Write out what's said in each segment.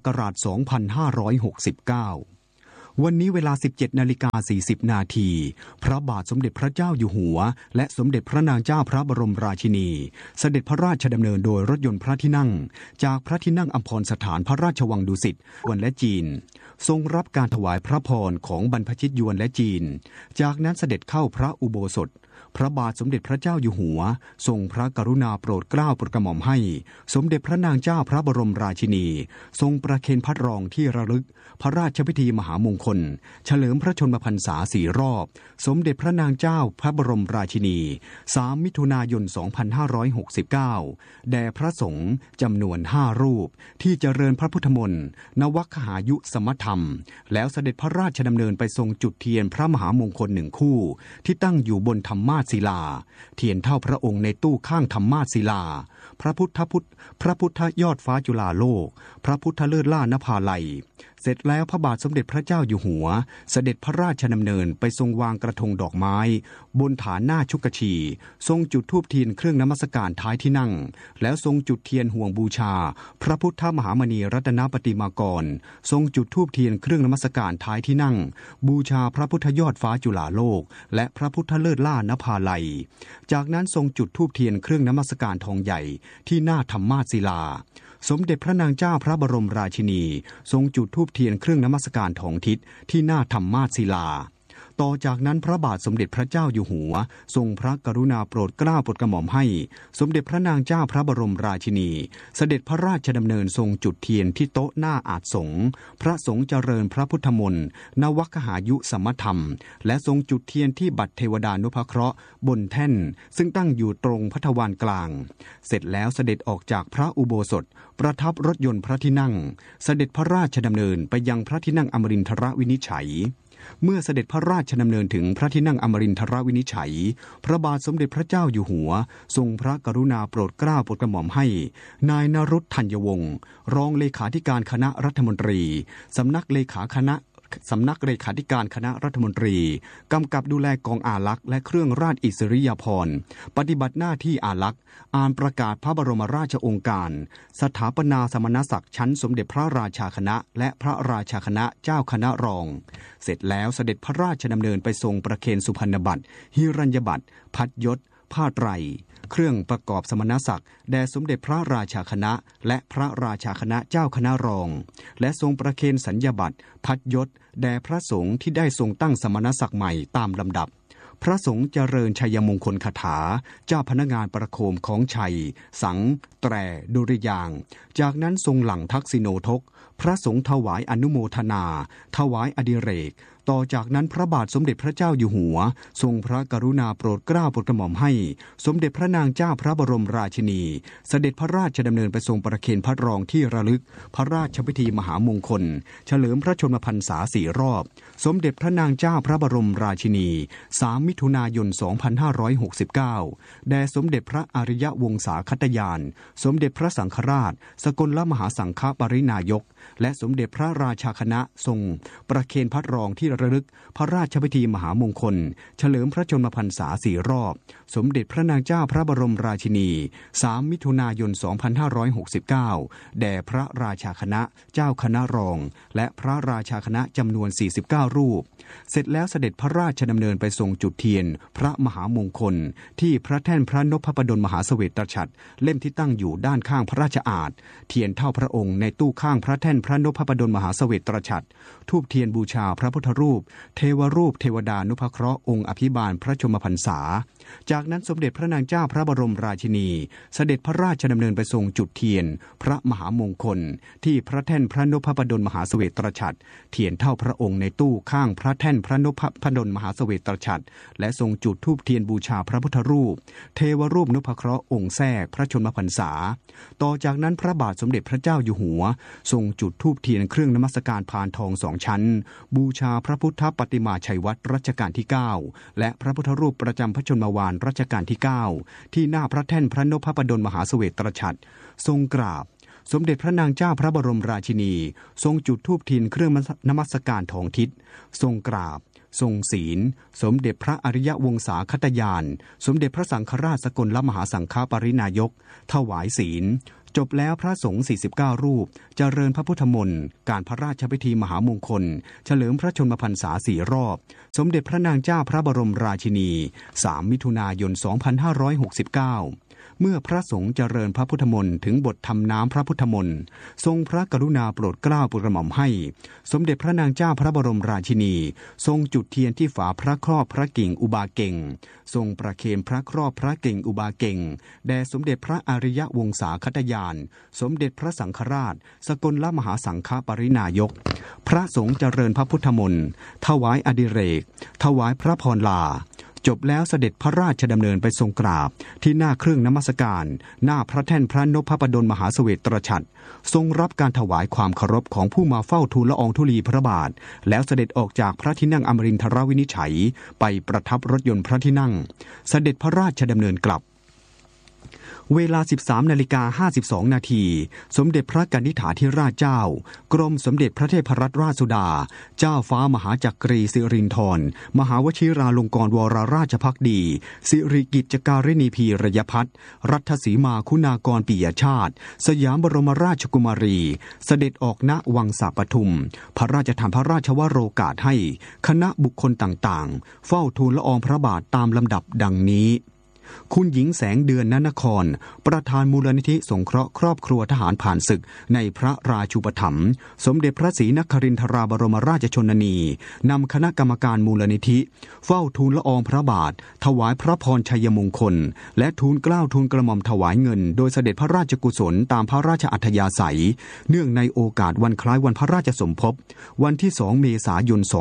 กราช 2569 วันนี้เวลา 17:40 น.พระบาทสมเด็จพระเจ้าอยู่หัวและสมเด็จพระนางเจ้าพระบรมราชินีเสด็จพระราชดำเนินโดยรถยนต์พระที่นั่งจากพระที่นั่งอัมพรสถานพระราชวังดุสิตยวนและจีนทรงรับการถวายพระพรของบรรพชิตยวนและจีนจากนั้นเสด็จเข้าพระอุโบสถพระบาทสมเด็จพระเจ้าอยู่หัวทรงพระกรุณาโปรดเกล้าโปรดกระหม่อมให้สมเด็จพระนางเจ้าพระบรมราชินีทรงประเคนพัดรองที่ระลึกพระราชพิธีมหามงคลเฉลิมพระชนมพรรษา4 รอบสมเด็จพระนางเจ้าพระบรมราชินี3 มิถุนายน 2569 แด่พระสงฆ์จำนวน5 รูปที่เจริญพระพุทธมนต์นวคหายุสมธรรมแล้วเสด็จพระราชดำเนินไปทรงจุดเทียนพระมหามงคล1 คู่ที่ตั้งอยู่บนธรรมาสศิลาเทียนเท่าพระองค์ในตู้ข้างธรรมาสศิลาพระพุทธยอดฟ้าจุฬาโลกพระพุทธเลิศล่านภาลัยเสร็จแล้วพระบาทสมเด็จพระเจ้าอยู่หัวเสด็จพระราชดำเนินไปทรงวางกระทงดอกไม้บนฐานหน้าชุกชีทรงจุดธูปเทียนเครื่องนมัสการท้ายที่นั่งแล้วทรงจุดเทียนห่วงบูชาพระพุทธมหามณีรัตนปฏิมากรทรงจุดธูปเทียนเครื่องนมัสการท้ายที่นั่งบูชาพระพุทธยอดฟ้าจุฬาโลกและพระพุทธเลิศล่านภาลัยจากนั้นทรงจุดธูปเทียนเครื่องนมัสการทองใหญ่ที่หน้าธรรมาสศิลาสมเด็จพระนางเจ้าพระบรมราชินีทรงจุดธูปเทียนเครื่องนมัสการทองทิศที่หน้าธรรมาสศิลาต่อจากนั้นพระบาทสมเด็จพระเจ้าอยู่หัวทรงพระกรุณาโปรดเกล้าโปรดกระหม่อมให้สมเด็จพระนางเจ้าพระบรมราชินีเสด็จพระราชดำเนินทรงจุดเทียนที่โต๊ะหน้าอาสงฆ์พระสงฆ์เจริญพระพุทธมนต์นวคหายุสมธรรมและทรงจุดเทียนที่บัตรเทวดานุภเคราะห์บนแท่นซึ่งตั้งอยู่ตรงพระทวารกลางเสร็จแล้วเสด็จออกจากพระอุโบสถประทับรถยนต์พระที่นั่งเสด็จพระราชดำเนินไปยังพระที่นั่งอมรินทรวินิจฉัยเมื่อเสด็จพระราชดำเนินถึงพระที่นั่งอมรินทรวินิจฉัยพระบาทสมเด็จพระเจ้าอยู่หัวทรงพระกรุณาโปรดเกล้าโปรดกระหม่อมให้นายนรุตธัญวงศ์รองเลขาธิการคณะรัฐมนตรีสำนักเลขาธิการคณะรัฐมนตรีกำกับดูแลกองอารักษ์และเครื่องราชอิสริยาภรณ์ปฏิบัติหน้าที่อารักษ์อ่านประกาศพระบรมราชโองการสถาปนาสมณศักดิ์ชั้นสมเด็จพระราชาคณะและพระราชาคณะเจ้าคณะรองเสร็จแล้วเสด็จพระราชดำเนินไปทรงประเคนสุพรรณบัตรหิรัญญบัตรพัดยศผ้าไตรเครื่องประกอบสมณศักดิ์แด่สมเด็จพระราชาคณะและพระราชาคณะเจ้าคณะรองและทรงประเคนสัญญบัตรพัดยศแด่พระสงฆ์ที่ได้ทรงตั้งสมณศักดิ์ใหม่ตามลำดับพระสงฆ์เจริญชัยมงคลคาถาเจ้าพนักงานประโคมของชัยสังแตรดุริยางค์จากนั้นทรงหลั่งทักษิโนทกพระสงฆ์ถวายอนุโมทนาถวายอดิเรกต่อจากนั้นพระบาทสมเด็จพระเจ้าอยู่หัวทรงพระกรุณาโปรดเกล้าโปรดกระหม่อมให้สมเด็จพระนางเจ้าพระบรมราชินีเสด็จพระราชดำเนินไปทรงประเคนพระรองที่ระลึกพระราชพิธีมหามงคลเฉลิมพระชนมพรรษา4 รอบสมเด็จพระนางเจ้าพระบรมราชินี3 มิถุนายน 2569 แด่สมเด็จพระอริยวงศาคตยานสมเด็จพระสังฆราชสกลมหาสังฆปรินายกและสมเด็จพระราชาคณะทรงประเคนพระรองที่ระลึกพระราชพิธีมหามงคลเฉลิมพระชนมพรรษา4 รอบสมเด็จพระนางเจ้าพระบรมราชินี3 มิถุนายน 2569 แด่พระราชาคณะเจ้าคณะรองและพระราชาคณะจำนวน49 รูปเสร็จแล้วเสด็จพระราชดำเนินไปทรงจุดเทียนพระมหามงคลที่พระแท่นพระนพดลมหาเสวตฉัตรเล่มที่ตั้งอยู่ด้านข้างพระราชอาณเทียนเท่าพระองค์ในตู้ข้างพระแท่นพระนพดลมหาเสวตฉัตรธูปเทียนบูชาพระพุทธรูปเทวรูปเทวดานุภเคราะห์องค์อภิบาลพระชนมพรรษาจากนั้นสมเด็จพระนางเจ้าพระบรมราชินีเสด็จพระราชดำเนินไปทรงจุดเทียนพระมหามงคลที่พระแท่นพระนพดลมหาเสวตฉัตรเทียนเท่าพระองค์ในตู้ข้างพระแท่นพระนพดลมหาเสวตฉัตรและทรงจุดธูปเทียนบูชาพระพุทธรูปเทวรูปนุภเคราะห์องค์แทรกพระชนมพรรษาต่อจากนั้นพระบาทสมเด็จพระเจ้าอยู่หัวทรงจุดธูปเทียนเครื่องนมัสการพานทอง2 ชั้นบูชาพระพุทธปฏิมาชัยวัตรรัชกาลที่9และพระพุทธรูปประจำพระชนมวาลรัชกาลที่9ที่หน้าพระแท่นพระนพดลมหาเสวตฉัตรทรงกราบสมเด็จพระนางเจ้าพระบรมราชินีทรงจุดธูปเทียนเครื่องนมัสการทองทิศทรงกราบทรงศีลสมเด็จพระอริยวงศาคตยานสมเด็จพระสังฆราชสกลมหาสังฆปรินายกถวายศีลจบแล้วพระสงฆ์49รูปเจริญพระพุทธมนต์การพระราชพิธีมหามงคลเฉลิมพระชนมพรรษา4 รอบสมเด็จพระนางเจ้าพระบรมราชินี3 มิถุนายน 2569เมื่อพระสงฆ์เจริญพระพุทธมนต์ถึงบททำน้ำพระพุทธมนต์ทรงพระกรุณาโปรดเกล้าโปรดกระหม่อมให้สมเด็จพระนางเจ้าพระบรมราชินีทรงจุดเทียนที่ฝาพระครอบพระกิ่งอุบาเก่งทรงประเคนพระครอบพระกิ่งอุบาเก่งแด่สมเด็จพระอริยวงศาคตยานสมเด็จพระสังฆราชสกลมหาสังฆปรินายกพระสงฆ์เจริญพระพุทธมนต์ถวายอดิเรกถวายพระพรลาจบแล้วเสด็จพระราชดำเนินไปทรงกราบที่หน้าเครื่องนมัสการหน้าพระแท่นพระนพดลมหาเสวตฉัตรทรงรับการถวายความเคารพของผู้มาเฝ้าทูลละอองธุลีพระบาทแล้วเสด็จออกจากพระที่นั่งอมรินทรวินิจฉัยไปประทับรถยนต์พระที่นั่งเสด็จพระราชดำเนินกลับเวลา 13:52 นาทีสมเด็จพระกนิษฐาธิราชเจ้ากรมสมเด็จพระเทพรัตนราชสุดาเจ้าฟ้ามหาจักรีสิรินธรมหาวชิราลงกรณวรราชภักดีสิริกิจจการิณีพีรยพัฒน์รัฐสีมาคุณากรปิยชาติสยามบรมราชกุมารีเสด็จออกณวังสาปทุมพระราชทานพระราชวโรกาสให้คณะบุคคลต่างๆเฝ้าทูลละอองพระบาทตามลำดับดังนี้คุณหญิงแสงเดือนนครประธานมูลนิธิสงเคราะห์ครอบครัวทหารผ่านศึกในพระราชูปถัมภ์สมเด็จพระศรีนครินทราบรมราชชนนีนำคณะกรรมการมูลนิธิเฝ้าทูลละอองพระบาทถวายพระพรชัยมงคลและทูลเกล้าทูลกระหม่อมถวายเงินโดยเสด็จพระราชกุศลตามพระราชอัธยาศัยเนื่องในโอกาสวันคล้ายวันพระราชสมภพวันที่2 เมษายน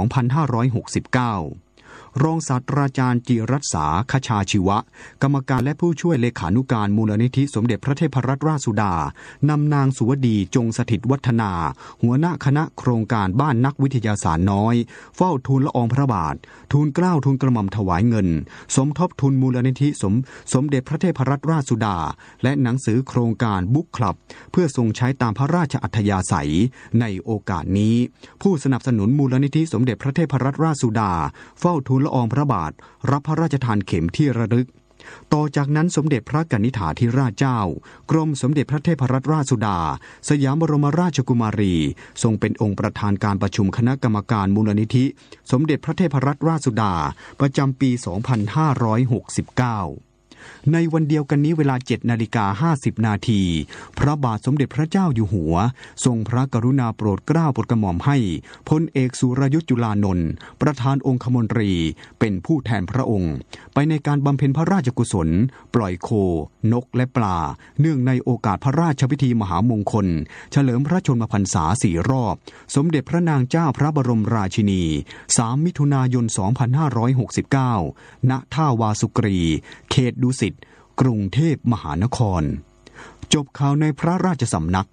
2569รองศาสตราจารย์จิรัตษาคชาชีวะกรรมการและผู้ช่วยเลขานุการมูลนิธิสมเด็จพระเทพรัตนราชสุดานำนางสุวดีจงสถิตวัฒนาหัวหน้าคณะโครงการบ้านนักวิทยาศาสตร์น้อยเฝ้าทูลละอองพระบาททูลเกล้าทูลกระหม่อมถวายเงินสมทบทุนมูลนิธิสมเด็จพระเทพรัตนราชสุดาและหนังสือโครงการบุ๊กคลับเพื่อทรงใช้ตามพระราชอัธยาศัยในโอกาสนี้ผู้สนับสนุนมูลนิธิสมเด็จพระเทพรัตนราชสุดาเฝ้าทูลละอองพระบาทรับพระราชทานเข็มที่ระลึกต่อจากนั้นสมเด็จพระกนิษฐาธิราชเจ้ากรมสมเด็จพระเทพรัตนราชสุดาสยามบรมราชกุมารีทรงเป็นองค์ประธานการประชุมคณะกรรมการมูลนิธิสมเด็จพระเทพรัตนราชสุดาประจำปี 2569ในวันเดียวกันนี้เวลา 7:50 นาทีพระบาทสมเด็จพระเจ้าอยู่หัวทรงพระกรุณาโปรดเกล้าโปรดกระหม่อมให้พลเอกสุรยุทธจุลานนท์ประธานองคมนตรีเป็นผู้แทนพระองค์ไปในการบำเพ็ญพระราชกุศลปล่อยโคนกและปลาเนื่องในโอกาสพระราชพิธีมหามงคลเฉลิมพระชนมพรรษา4 รอบสมเด็จพระนางเจ้าพระบรมราชินี3 มิถุนายน 2569 ณ ท่าวาสุกรีเขตดุสิตกรุงเทพมหานครจบข่าวในพระราชสำนัก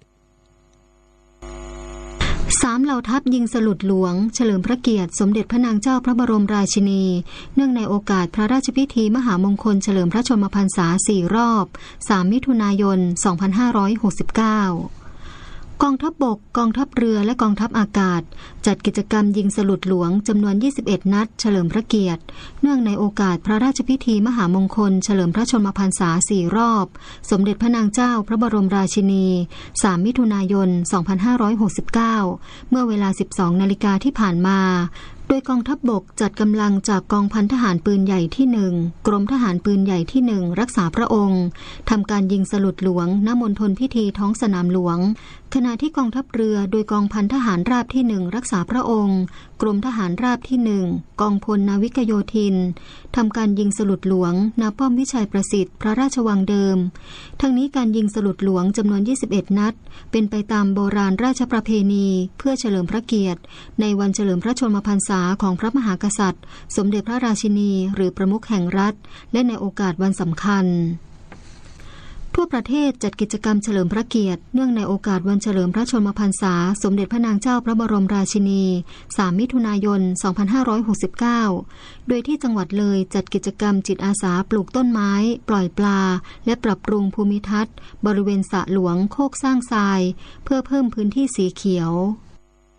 3 เหล่าทัพยิงสลุดหลวงเฉลิมพระเกียรติสมเด็จพระนางเจ้าพระบรมราชินีเนื่องในโอกาสพระราชพิธีมหามงคลเฉลิมพระชนมพรรษา4 รอบ3 มิถุนายน 2569กองทัพบกกองทัพเรือและกองทัพอากาศจัดกิจกรรมยิงสลุดหลวงจำนวน21 นัดเฉลิมพระเกียรติเนื่องในโอกาสพระราชพิธีมหามงคลเฉลิมพระชนมพรรษา4 รอบสมเด็จพระนางเจ้าพระบรมราชินี3 มิถุนายน 2569เมื่อเวลา 12 นาฬิกาที่ผ่านมาโดยกองทัพบกจัดกำลังจากกองพันทหารปืนใหญ่ที่1กรมทหารปืนใหญ่ที่1รักษาพระองค์ทำการยิงสลุดหลวงณมณฑลพิธีท้องสนามหลวงขณะที่กองทัพเรือโดยกองพันทหารราบที่1รักษาพระองค์กรมทหารราบที่1กองพลนาวิกโยธินทำการยิงสลุดหลวงณป้อมวิชัยประสิทธิ์พระราชวังเดิมทั้งนี้การยิงสลุดหลวงจำนวน21 นัดเป็นไปตามโบราณราชประเพณีเพื่อเฉลิมพระเกียรติในวันเฉลิมพระชนมพรรษาของพระมหากษัตริย์สมเด็จพระราชินีหรือประมุขแห่งรัฐและในโอกาสวันสำคัญทั่วประเทศจัดกิจกรรมเฉลิมพระเกียรติเนื่องในโอกาสวันเฉลิมพระชนมพรรษาสมเด็จพระนางเจ้าพระบรมราชินี3 มิถุนายน 2569โดยที่จังหวัดเลยจัดกิจกรรมจิตอาสาปลูกต้นไม้ปล่อยปลาและปรับปรุงภูมิทัศน์บริเวณสระหลวงโคกสร้างทรายเพื่อเพิ่มพื้นที่สีเขียว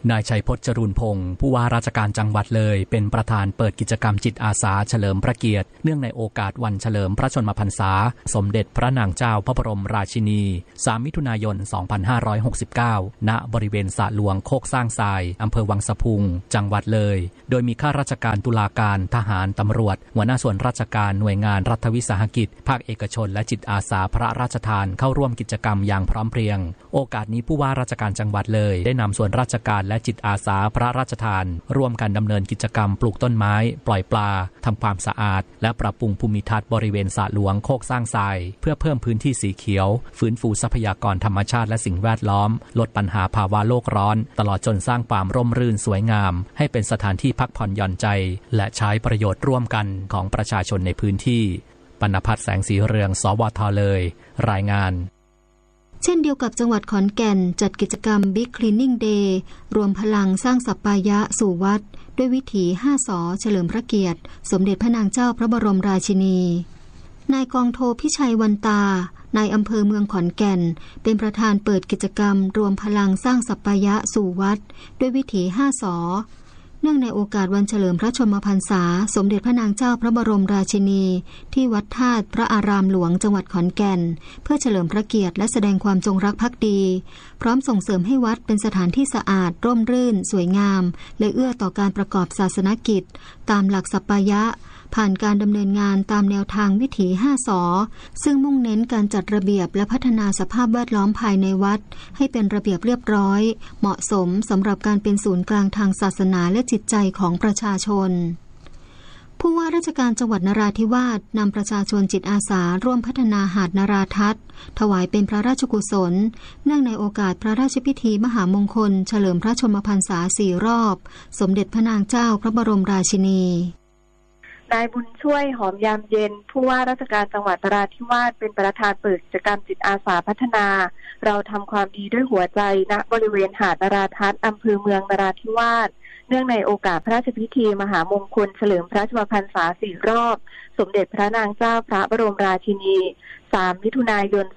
นายชัยพจน์ จรูนพงศ์ผู้ว่าราชการจังหวัดเลยเป็นประธานเปิดกิจกรรมจิตอาสาเฉลิมพระเกียรติเนื่องในโอกาสวันเฉลิมพระชนมพรรษาสมเด็จพระนางเจ้าพระบรมราชินี3 มิถุนายน 2569 ณ บริเวณสระหลวงโคกสร้างทรายอำเภอวังสะพุงจังหวัดเลยโดยมีข้าราชการตุลาการทหารตำรวจหัวหน้าส่วนราชการหน่วยงานรัฐวิสาหกิจภาคเอกชนและจิตอาสาพระราชทานเข้าร่วมกิจกรรมอย่างพร้อมเพรียงโอกาสนี้ผู้ว่าราชการจังหวัดเลยได้นำส่วนราชการและจิตอาสาพระราชทานร่วมกันดำเนินกิจกรรมปลูกต้นไม้ปล่อยปลาทำความสะอาดและปรับปรุงภูมิทัศน์บริเวณสระหลวงโคกสร้างทรายเพื่อเพิ่มพื้นที่สีเขียวฟื้นฟูทรัพยากรธรรมชาติและสิ่งแวดล้อมลดปัญหาภาวะโลกร้อนตลอดจนสร้างความร่มรื่นสวยงามให้เป็นสถานที่พักผ่อนหย่อนใจและใช้ประโยชน์ร่วมกันของประชาชนในพื้นที่ปณภัทร แสงสีเรืองสวทเลยรายงานเช่นเดียวกับจังหวัดขอนแก่นจัดกิจกรรม Big Cleaning Day รวมพลังสร้างสัปปายะสู่วัดด้วยวิถี5 ส.เฉลิมพระเกียรติสมเด็จพระนางเจ้าพระบรมราชินีนายกองโทพิชัยวันตานายอำเภอเมืองขอนแก่นเป็นประธานเปิดกิจกรรมรวมพลังสร้างสัปปายะสู่วัดด้วยวิถี5 ส.เนื่องในโอกาสวันเฉลิมพระชนมพรรษาสมเด็จพระนางเจ้าพระบรมราชินีที่วัดธาตุพระอารามหลวงจังหวัดขอนแก่นเพื่อเฉลิมพระเกียรติและแสดงความจงรักภักดีพร้อมส่งเสริมให้วัดเป็นสถานที่สะอาดร่มรื่นสวยงามและเอื้อต่อการประกอบศาสนกิจตามหลักสัปปายะผ่านการดำเนินงานตามแนวทางวิถี5 ส.ซึ่งมุ่งเน้นการจัดระเบียบและพัฒนาสภาพแวดล้อมภายในวัดให้เป็นระเบียบเรียบร้อยเหมาะสมสำหรับการเป็นศูนย์กลางทางศาสนาและจิตใจของประชาชนผู้ว่าราชการจังหวัดนราธิวาสนำประชาชนจิตอาสาร่วมพัฒนาหาดนราทัศน์ถวายเป็นพระราชกุศลเนื่องในโอกาสพระราชพิธีมหามงคลเฉลิมพระชนมพรรษา4 รอบสมเด็จพระนางเจ้าพระบรมราชินีนายบุญช่วยหอมยามเย็นผู้ว่าราชการจังหวัดนราธิวาสเป็นประธานเปิดกิจกรรมจิตอาสาพัฒนาเราทำความดีด้วยหัวใจณบริเวณหาดนราทัศน์อำเภอเมืองนราธิวาสเนื่องในโอกาสพระราชพิธีมหามงคลเฉลิมพระชนมพรรษา4 รอบสมเด็จพระนางเจ้าพระบรมราชินี3 มิถุนายน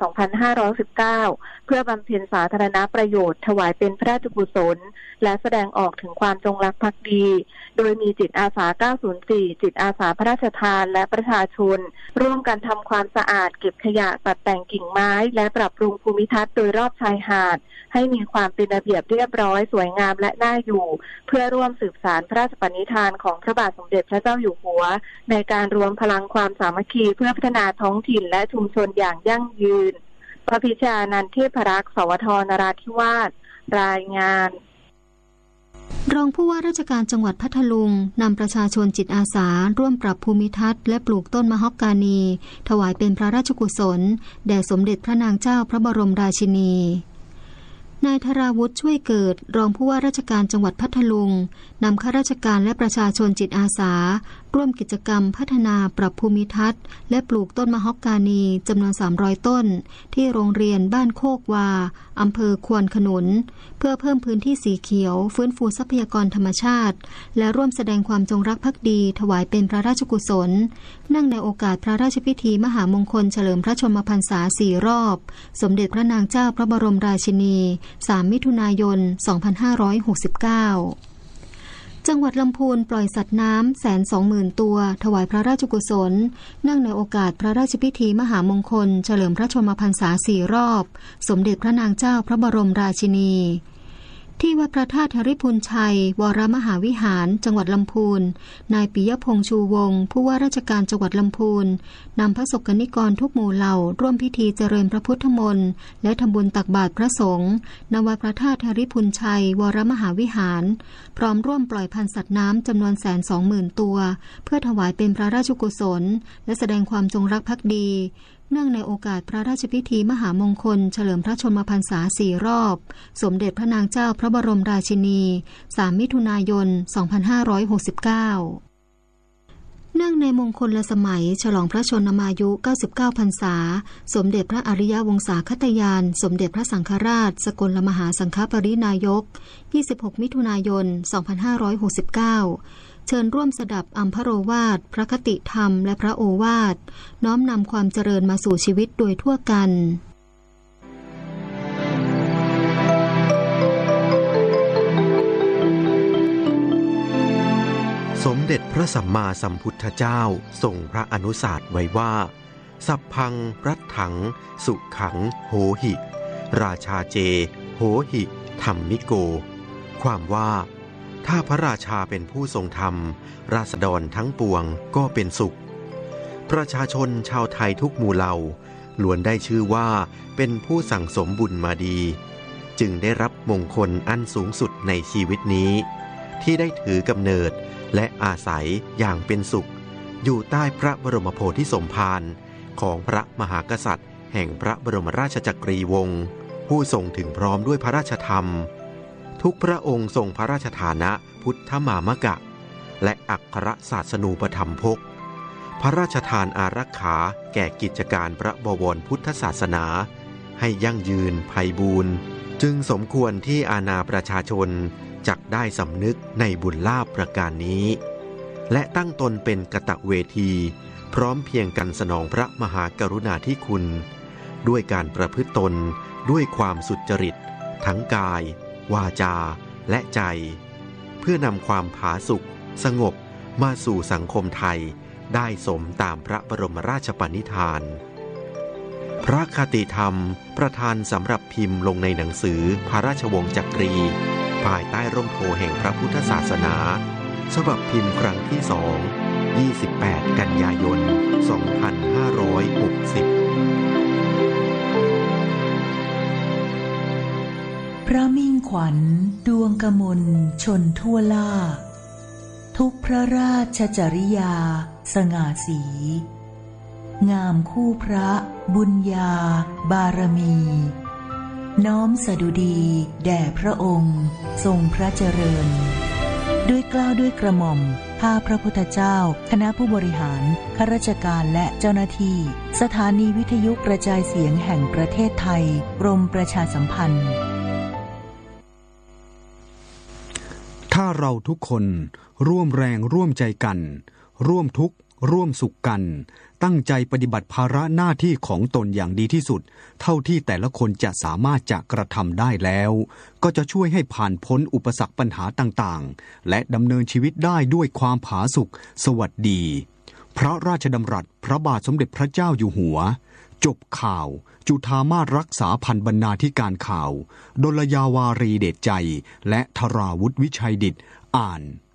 2519 เพื่อบำเพ็ญสาธารณประโยชน์ถวายเป็นพระราชกุศลและแสดงออกถึงความจงรักภักดีโดยมีจิตอาสา904จิตอาสาพระราชทานและประชาชนร่วมกันทำความสะอาดเก็บขยะตัดแต่งกิ่งไม้และปรับปรุงภูมิทัศน์โดยรอบชายหาดให้มีความเป็นระเบียบเรียบร้อยสวยงามและน่าอยู่เพื่อร่วมสืบสานพระราชปณิธานของพระบาทสมเด็จพระเจ้าอยู่หัวในการรวมพลังความสามัคคีเพื่อพัฒนาท้องถิ่นและชุมชนอย่างยั่งยืนพระพิชานันท์ เทพรักษ์ สวท นราธิวาสรายงานรองผู้ว่าราชการจังหวัดพัทลุงนำประชาชนจิตอาสาร่วมปรับภูมิทัศน์และปลูกต้นมะฮอกกานีถวายเป็นพระราชกุศลแด่สมเด็จพระนางเจ้าพระบรมราชินีนายธราวุฒิช่วยเกิดรองผู้ว่าราชการจังหวัดพัทลุงนำข้าราชการและประชาชนจิตอาสาร่วมกิจกรรมพัฒนาปรับภูมิทัศน์และปลูกต้นมะฮอกกานีจำนวน300 ต้นที่โรงเรียนบ้านโคกวาอำเภอควนขนุนเพื่อเพิ่มพื้นที่สีเขียวฟื้นฟูทรัพยากรธรรมชาติและร่วมแสดงความจงรักภักดีถวายเป็นพระราชกุศลเนื่องในโอกาสพระราชพิธีมหามงคลเฉลิมพระชนมพรรษา4 รอบสมเด็จพระนางเจ้าพระบรมราชินี3 มิถุนายน 2569จังหวัดลำพูนปล่อยสัตว์น้ำ120,000 ตัวถวายพระราชกุศลเนื่องในโอกาสพระราชพิธีมหามงคลเฉลิมพระชนมพรรษา4 รอบสมเด็จพระนางเจ้าพระบรมราชินีที่วัดพระธาตุธริพุนชัยวรมหาวิหารจังหวัดลำพูนนายปิยพงษ์ชูวงศ์ผู้ว่าราชการจังหวัดลำพูนนำพระสกนิกรทุกหมู่เหล่าร่วมพิธีเจริญพระพุทธมนต์และทำบุญตักบาตรพระสงฆ์ณวัดพระธาตุธริพุนชัยวรมหาวิหารพร้อมร่วมปล่อยพันธุ์สัตว์น้ำจำนวน120,000 ตัวเพื่อถวายเป็นพระราชกุศลและแสดงความจงรักภักดีเนื่องในโอกาสพระราชพิธีมหามงคลเฉลิมพระชนมพรรษา4 รอบสมเด็จพระนางเจ้าพระบรมราชินี3 มิถุนายน 2569เนื่องในมงคลสมัยฉลองพระชนมายุ99 พรรษาสมเด็จพระอริยวงศาคตยานสมเด็จพระสังฆราชสกลมหาสังฆปรินายก26 มิถุนายน 2569เชิญร่วมสดับอัมพโรวาทพระคติธรรมและพระโอวาทน้อมนำความเจริญมาสู่ชีวิตโดยทั่วกันสมเด็จพระสัมมาสัมพุทธเจ้าทรงพระอนุสาสน์ไว้ว่าสัพพังรัตถังสุขังโหหิราชาเจโหหิธัมมิโกความว่าถ้าพระราชาเป็นผู้ทรงธรรมราษฎรทั้งปวงก็เป็นสุขประชาชนชาวไทยทุกหมู่เหล่าล้วนได้ชื่อว่าเป็นผู้สั่งสมบุญมาดีจึงได้รับมงคลอันสูงสุดในชีวิตนี้ที่ได้ถือกำเนิดและอาศัยอย่างเป็นสุขอยู่ใต้พระบรมโพธิสมภารของพระมหากษัตริย์แห่งพระบรมราชจักรีวงศ์ผู้ทรงถึงพร้อมด้วยพระราชธรรมทุกพระองค์ทรงพระราชฐานะพุทธมามกะและอัครศาสนูปถัมภกพระราชทานอารักขาแก่กิจการพระบวรพุทธศาสนาให้ยั่งยืนไพบูรย์จึงสมควรที่อาณาประชาชนจักได้สำนึกในบุญลาภประการนี้และตั้งตนเป็นกตเวทีพร้อมเพียงกันสนองพระมหากรุณาธิคุณด้วยการประพฤติตนด้วยความสุจริตทั้งกายวาจาและใจเพื่อนำความผาสุกสงบมาสู่สังคมไทยได้สมตามพระบรมราชปณิธานพระคติธรรมประทานสำหรับพิมพ์ลงในหนังสือพระราชวงศ์จักรีภายใต้ร่มโพแห่งพระพุทธศาสนาฉบับพิมพ์ครั้งที่28 กันยายน 2560 พระมิ่งขวัญดวงกมลชนทั่วล่าทุกพระราชจริยาสง่าสีงามคู่พระบุญญาบารมีน้อมสดุดีแด่พระองค์ทรงพระเจริญด้วยเกล้าด้วยกระหม่อมข้าพระพุทธเจ้าคณะผู้บริหารข้าราชการและเจ้าหน้าที่สถานีวิทยุกระจายเสียงแห่งประเทศไทยกรมประชาสัมพันธ์ถ้าเราทุกคนร่วมแรงร่วมใจกันร่วมทุกข์ร่วมสุขกันตั้งใจปฏิบัติภาระหน้าที่ของตนอย่างดีที่สุดเท่าที่แต่ละคนจะสามารถจะกระทำได้แล้วก็จะช่วยให้ผ่านพ้นอุปสรรคปัญหาต่างๆและดำเนินชีวิตได้ด้วยความผาสุกสวัสดีพระราชดำรัสพระบาทสมเด็จพระเจ้าอยู่หัวจบข่าวจุฑามาสรักษาพันบรรณาธิการข่าวดลยาวารีเดชใจและธราวุฒิวิชัยดิษฐ์อ่าน